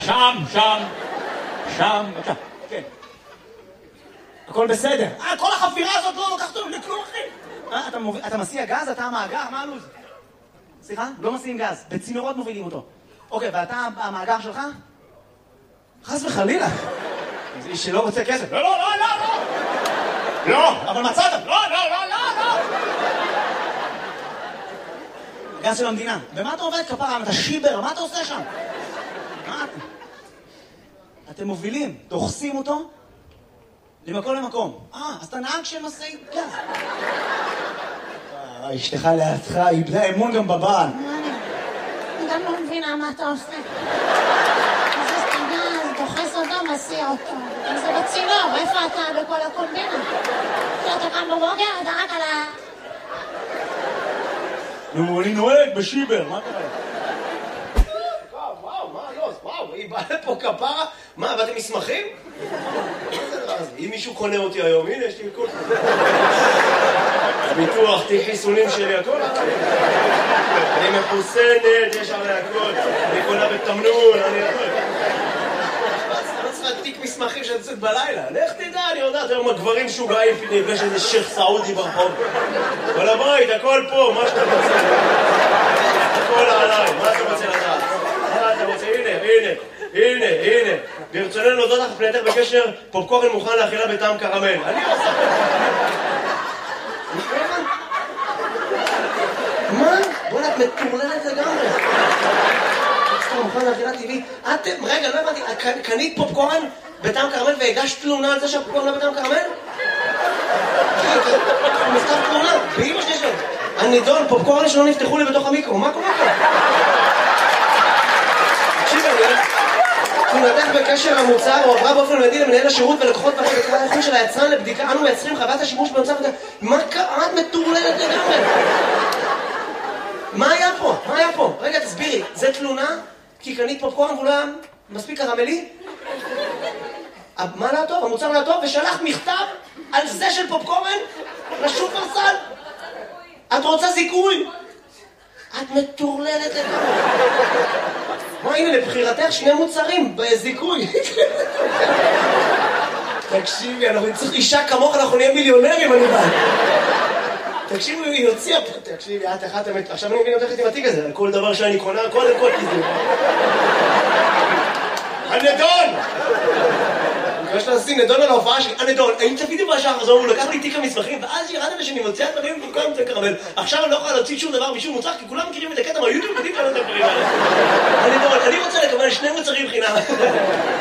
שם, בבקשה, כן. הכל בסדר. כל החפירה הזאת לא לוקחת לכלום, אחי. אתה מסיע גז? אתה המאגר? מה הלו"ז? סליחה? לא מסיעים גז. בצינורות מובילים אותו. אוקיי, ואתה המאגר שלך? חס וחלילה. זה איש שלא רוצה כסף. לא. לא, אבל מצאת. לא. גז של המדינה. ומה אתה עובד כפרה? אתה שיבר? מה אתה עושה שם? מה אתה? אתם מובילים, דוחסים אותו למקום למקום. אז אתה נהג של משאית גז. אשתך לידך, איבדה אמון גם בבעל. אני גם לא מבינה מה אתה עושה. מזיז את הגז, דוחס אותו, מסיע אותו. זה בצינור, איפה אתה בכל הקומבינה? כשאתה קם בבוקר, אתה רק על ה... נו, אני נוהג בשיבר, מה קרה? וואו, היא באה לפה כפרה? מה, באתם מסמכים? אם מישהו קונה אותי היום, הנה, יש לי הכל. ביטוח, תיק חיסונים שלי, הכל. אני מחוסנת, יש עלי הכל. אני קונה בתמנון, אני הכל. לא צריכה תיק מסמכים שאני יוצאת בלילה. לך תדע, אני יודעת, היום הגברים שוגעים, נפגש איזה שייך סעודי ברחוב. כל הבית, הכל פה, מה שאתה רוצה. הכל עליי, מה אתה רוצה לדעת? מה אתה רוצה? הנה. ברצוננו להודות לך פנייתך בקשר פופקורן מוכן לאכילה בטעם קרמל. אני עושה... מה? בוא'נה, את מטורללת לגמרי. פופקורן מוכן לאכילה טבעי. רגע, לא הבנתי, קנית פופקורן בטעם קרמל והגשת תלונה על זה שהפופקורן לא בטעם קרמל? הוא מכתב תלונה, באמא שלי שלו. הנידון, פופקורן שלא נפתחו לי בתוך המיקרו, מה קורה פה? תקשיב, תלונתך בקשר המוצר הועברה באופן מיידי למנהל השירות ולקוחות פרק בקרה האיכות של היצרן לבדיקה. אנו מייצרים חוות השימוש במצב... מה קרה? את מטורללת לגמרי. מה היה פה? רגע, תסבירי. זה תלונה? כי קנית פופקורן והוא לא היה מספיק קרמלי? מה לא טוב? המוצר לא טוב? ושלחת מכתב על זה של פופקורן לשופרסל? את רוצה זיכוי? את מטורללת לגמרי. מה, הנה, לבחירתך שני מוצרים בזיכוי. תקשיבי, אנחנו צריך אישה כמוך, אנחנו נהיה מיליונרים, אני בא. תקשיבי, היא הוציאה פה. תקשיבי, את אחת אמת. עכשיו אני מבין אותך עם התיק הזה. כל דבר שאני קונה, קודם כל תזדו. הנדון! יש לה לשים נדון על ההופעה שלי, הנדון, האם צפיתי בשעה חזור, הוא לקח לי תיק המסמכים, ואז ירדתי שאני מוציאה את דברים במקום את הקרמל. עכשיו אני לא יכולה להוציא שום דבר משום מוצר, כי כולם מכירים את הקטע מהיוטיוב, יודעים כאלה את הדברים האלה. הנדון, אני רוצה לקבל 2 מוצרים חינם.